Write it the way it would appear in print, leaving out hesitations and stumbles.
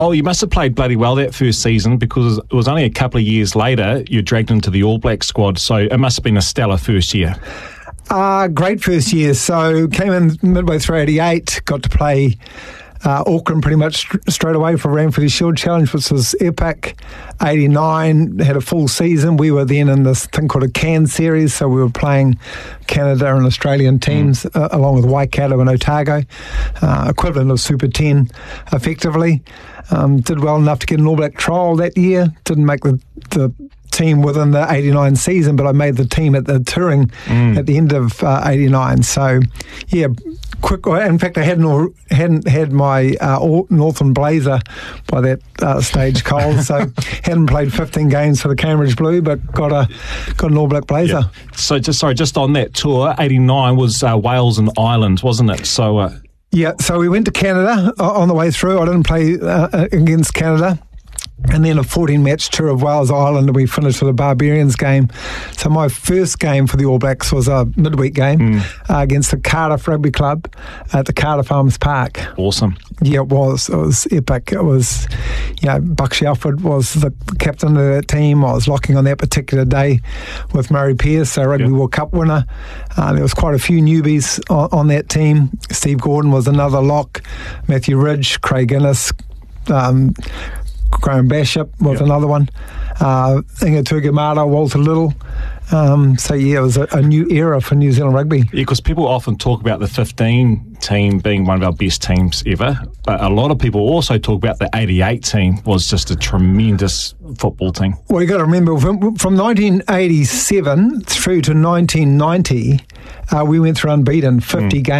Oh, you must have played bloody well that first season, because it was only a couple of years later you dragged into the All Black squad, so it must have been a stellar first year. Great first year. So came in midway through 88, got to play Auckland pretty much straight away for Ranfurly Shield Challenge, which was epic. 89, had a full season. We were then in this thing called a CAN series, so we were playing Canada and Australian teams along with Waikato and Otago, equivalent of Super 10 effectively. Did well enough to get an All Black trial that year. Didn't make the team within the 89 season, but I made the team at the touring at the end of 89. So, yeah, quick. In fact, I hadn't had my Northern blazer by that stage, Cole. So hadn't played 15 games for the Cambridge Blue, but got an All Black blazer. Yeah. So just on that tour, 89 was Wales and Ireland, wasn't it? So. Yeah, so we went to Canada on the way through. I didn't play against Canada. And then a 14-match tour of Wales, Ireland, and we finished with a Barbarians game. So my first game for the All Blacks was a midweek game against the Cardiff Rugby Club at the Cardiff Arms Park. Awesome. Yeah, it was. It was epic. It was, Buck Shelford was the captain of that team. I was locking on that particular day with Murray Pearce, a Rugby World Cup winner. There was quite a few newbies on that team. Steve Gordon was another lock. Matthew Ridge, Craig Innes, Graham Bashop was another one. Inga Tugamata, Walter Little. So, it was a new era for New Zealand rugby. Yeah, because people often talk about the 15 team being one of our best teams ever, but a lot of people also talk about the 88 team was just a tremendous football team. Well, you got to remember, from 1987 through to 1990, we went through unbeaten, 50 games.